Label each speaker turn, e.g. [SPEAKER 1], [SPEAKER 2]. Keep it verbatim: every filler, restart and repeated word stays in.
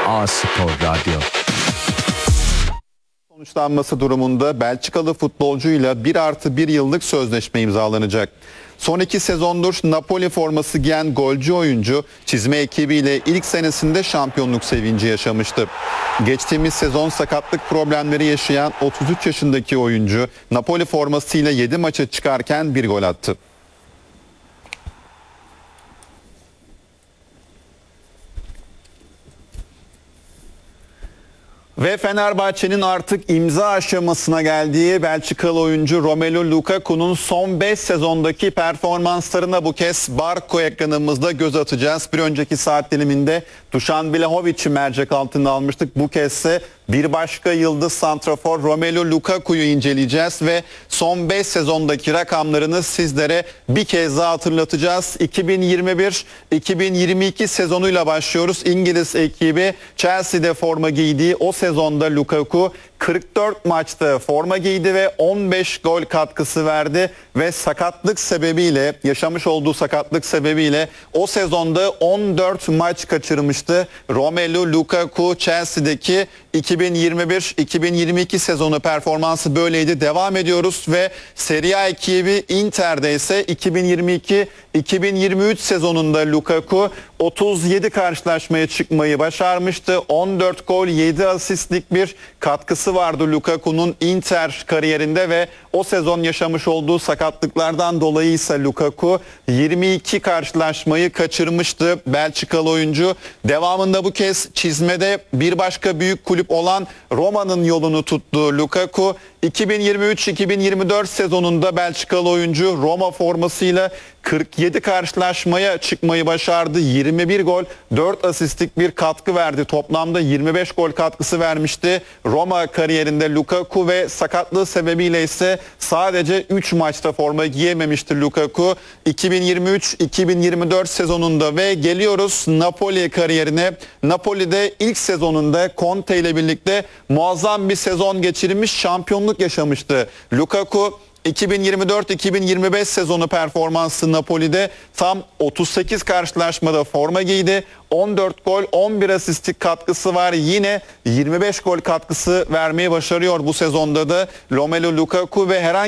[SPEAKER 1] A Spor Radyo.
[SPEAKER 2] Sonuçlanması durumunda Belçikalı futbolcuyla bir artı bir yıllık sözleşme imzalanacak. Son iki sezondur Napoli forması giyen golcü oyuncu çizme ekibiyle ilk senesinde şampiyonluk sevinci yaşamıştı. Geçtiğimiz sezon sakatlık problemleri yaşayan otuz üç yaşındaki oyuncu Napoli formasıyla yedi maça çıkarken bir gol attı. Ve Fenerbahçe'nin artık imza aşamasına geldiği Belçikalı oyuncu Romelu Lukaku'nun son beş sezondaki performanslarına bu kez Barko ekranımızda göz atacağız. Bir önceki saat diliminde Dušan Vlahović'i mercek altına almıştık. Bu kez ise bir başka yıldız santrafor Romelu Lukaku'yu inceleyeceğiz ve son beş sezondaki rakamlarını sizlere bir kez daha hatırlatacağız. iki bin yirmi bir iki bin yirmi iki sezonuyla başlıyoruz. İngiliz ekibi Chelsea'de forma giydiği o sezonda Lukaku kırk dört maçta forma giydi ve on beş gol katkısı verdi ve sakatlık sebebiyle, yaşamış olduğu sakatlık sebebiyle o sezonda on dört maç kaçırmıştı. Romelu Lukaku Chelsea'deki iki bin yirmi bir iki bin yirmi iki sezonu performansı böyleydi. Devam ediyoruz ve Serie A ekibi Inter'de ise iki bin yirmi iki iki bin yirmi üç sezonunda Lukaku otuz yedi karşılaşmaya çıkmayı başarmıştı. on dört gol yedi asistlik bir katkısı vardı Lukaku'nun Inter kariyerinde ve o sezon yaşamış olduğu sakatlıklardan dolayı ise Lukaku yirmi iki karşılaşmayı kaçırmıştı Belçikalı oyuncu. Devamında bu kez çizmede bir başka büyük kulüp olan Roma'nın yolunu tuttu Lukaku. iki bin yirmi üç iki bin yirmi dört sezonunda Belçikalı oyuncu Roma formasıyla kırk yedi karşılaşmaya çıkmayı başardı. yirmi bir gol, dört asistlik bir katkı verdi. Toplamda yirmi beş gol katkısı vermişti Roma kariyerinde Lukaku ve sakatlığı sebebiyle ise sadece üç maçta forma giyememişti Lukaku. iki bin yirmi üç iki bin yirmi dört sezonunda ve geliyoruz Napoli kariyerine. Napoli'de ilk sezonunda Conte ile birlikte muazzam bir sezon geçirmiş, şampiyonluk yaşamıştı Lukaku. iki bin yirmi dört iki bin yirmi beş sezonu performansı Napoli'de tam otuz sekiz karşılaşmada forma giydi. on dört gol, on bir asistlik katkısı var. Yine yirmi beş gol katkısı vermeyi başarıyor bu sezonda da Romelu Lukaku ve herhangi